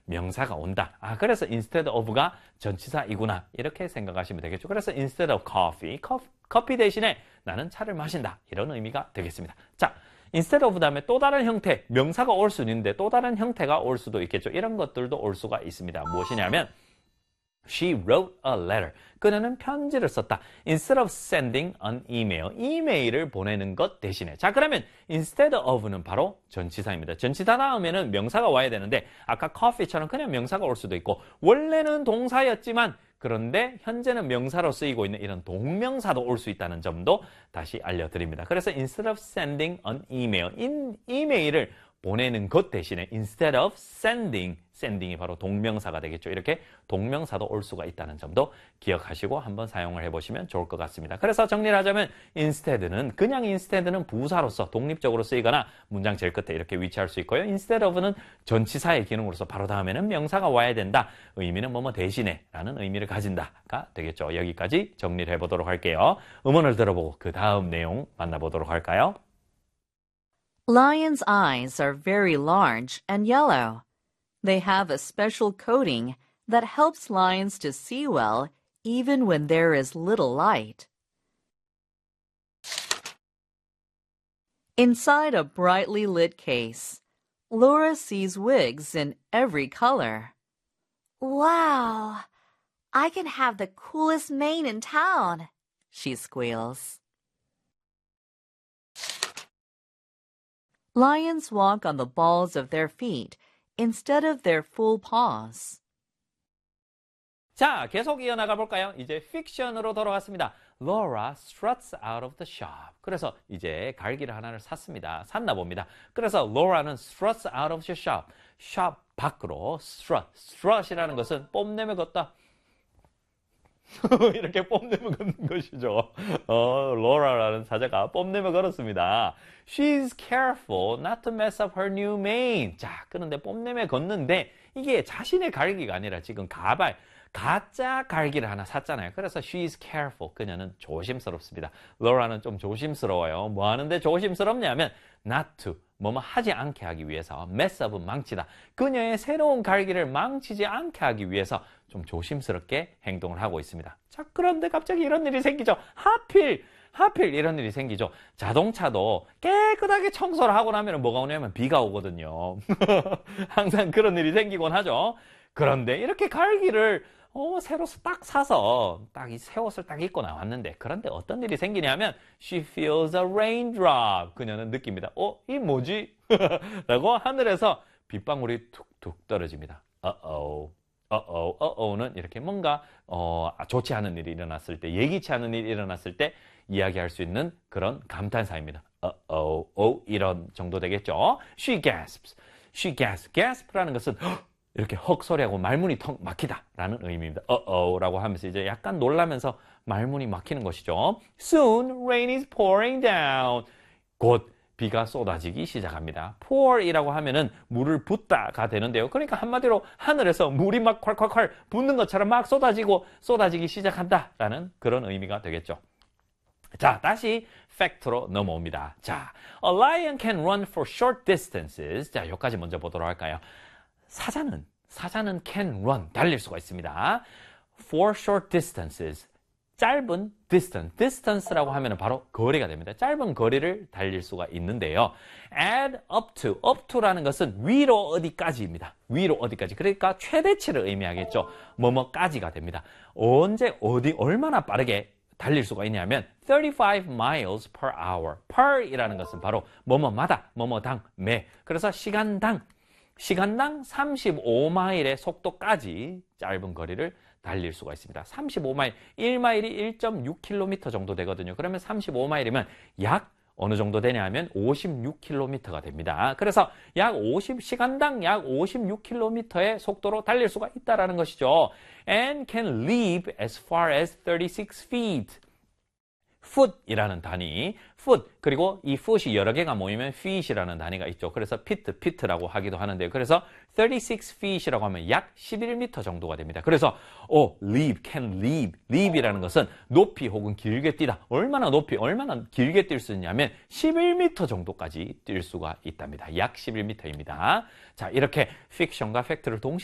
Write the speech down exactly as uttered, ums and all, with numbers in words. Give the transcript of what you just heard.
명사가 온다. 아, 그래서 instead of가 전치사이구나. 이렇게 생각하시면 되겠죠. 그래서 instead of coffee, 커피, 커피 대신에 나는 차를 마신다. 이런 의미가 되겠습니다. 자, instead of 다음에 또 다른 형태, 명사가 올 수는 있는데 또 다른 형태가 올 수도 있겠죠. 이런 것들도 올 수가 있습니다. 무엇이냐면 She wrote a letter. 그녀는 편지를 썼다. Instead of sending an email. 이메일을 보내는 것 대신에. 자, 그러면 instead of는 바로 전치사입니다. 전치사 다음에는 명사가 와야 되는데 아까 coffee처럼 그냥 명사가 올 수도 있고 원래는 동사였지만 그런데 현재는 명사로 쓰이고 있는 이런 동명사도 올 수 있다는 점도 다시 알려드립니다. 그래서 instead of sending an email. 인, 이메일을 보내는 것 대신에 instead of sending, sending이 바로 동명사가 되겠죠. 이렇게 동명사도 올 수가 있다는 점도 기억하시고 한번 사용을 해보시면 좋을 것 같습니다. 그래서 정리를 하자면 instead는 그냥 instead는 부사로서 독립적으로 쓰이거나 문장 제일 끝에 이렇게 위치할 수 있고요. instead of는 전치사의 기능으로서 바로 다음에는 명사가 와야 된다. 의미는 뭐뭐 대신에 라는 의미를 가진다가 되겠죠. 여기까지 정리를 해보도록 할게요. 음원을 들어보고 그 다음 내용 만나보도록 할까요? Lions' eyes are very large and yellow. They have a special coating that helps lions to see well even when there is little light. Inside a brightly lit case, Laura sees wigs in every color. Wow! I can have the coolest mane in town, she squeals. Lions walk on the balls of their feet instead of their full paws. 자, 계속 이어나가 볼까요? 이제 픽션으로 돌아왔습니다. Laura struts out of the shop. 그래서 이제 갈기를 하나를 샀습니다. 샀나 봅니다. 그래서 Laura는 struts out of the shop. shop 밖으로 strut. strut이라는 것은 뽐내며 걷다. 이렇게 뽐내며 걷는 것이죠. 어, 로라라는 사자가 뽐내며 걸었습니다. She's careful not to mess up her new mane. 자, 그런데 뽐내며 걷는데 이게 자신의 갈기가 아니라 지금 가발, 가짜 갈기를 하나 샀잖아요. 그래서 she's careful. 그녀는 조심스럽습니다. 로라는 좀 조심스러워요. 뭐 하는데 조심스럽냐면 not to. 뭐뭐 하지 않게 하기 위해서 mess up은 망치다. 그녀의 새로운 갈기를 망치지 않게 하기 위해서 좀 조심스럽게 행동을 하고 있습니다. 자, 그런데 갑자기 이런 일이 생기죠. 하필 하필 이런 일이 생기죠. 자동차도 깨끗하게 청소를 하고 나면 뭐가 오냐면 비가 오거든요. 항상 그런 일이 생기곤 하죠. 그런데 이렇게 갈기를 어, 새로 딱 사서 딱 이 새 옷을 딱 입고 나왔는데 그런데 어떤 일이 생기냐면 She feels a raindrop. 그녀는 느낍니다. 어? 이 뭐지? 라고 하늘에서 빗방울이 툭툭 떨어집니다. Uh-oh. Uh-oh. Uh-oh는 이렇게 뭔가 어, 좋지 않은 일이 일어났을 때, 예기치 않은 일이 일어났을 때 이야기할 수 있는 그런 감탄사입니다. Uh-oh. Oh, 이런 정도 되겠죠. She gasps. She gasps. gasp라는 것은 이렇게 헉 소리하고 말문이 턱 막히다 라는 의미입니다. Uh-oh 라고 하면서 이제 약간 놀라면서 말문이 막히는 것이죠. Soon rain is pouring down. 곧 비가 쏟아지기 시작합니다. pour이라고 하면은 물을 붓다가 되는데요. 그러니까 한마디로 하늘에서 물이 막 콸콸콸 붓는 것처럼 막 쏟아지고 쏟아지기 시작한다 라는 그런 의미가 되겠죠. 자, 다시 팩트로 넘어옵니다. 자, a lion can run for short distances. 자, 여기까지 먼저 보도록 할까요? 사자는, 사자는 can run, 달릴 수가 있습니다. For short distances, 짧은 distance, distance라고 하면 바로 거리가 됩니다. 짧은 거리를 달릴 수가 있는데요. add up to, up to라는 것은 위로 어디까지입니다. 위로 어디까지. 그러니까 최대치를 의미하겠죠. 뭐뭐까지가 됩니다. 언제, 어디, 얼마나 빠르게 달릴 수가 있냐면 thirty-five miles per hour. per 이라는 것은 바로 뭐뭐마다, 뭐뭐당, 매. 그래서 시간당, 시간당 삼십오 마일의 속도까지 짧은 거리를 달릴 수가 있습니다. 삼십오 마일, 일 마일이 일 점 육 킬로미터 정도 되거든요. 그러면 삼십오 마일이면 약 어느 정도 되냐면 오십육 킬로미터가 됩니다. 그래서 약 오십, 시간당 약 오십육 킬로미터의 속도로 달릴 수가 있다는 것이죠. And can leap as far as thirty-six feet. foot이라는 단위, foot, 그리고 이 foot이 여러 개가 모이면 feet이라는 단위가 있죠. 그래서 feet, feet라고 하기도 하는데요. 그래서 thirty-six feet이라고 하면 약 십일 미터 정도가 됩니다. 그래서 어, leap, can leap, leap이라는 것은 높이 혹은 길게 뛰다. 얼마나 높이, 얼마나 길게 뛸 수 있냐면 십일 미터 정도까지 뛸 수가 있답니다. 약 십일 미터입니다. 자, 이렇게 픽션과 팩트를 동시에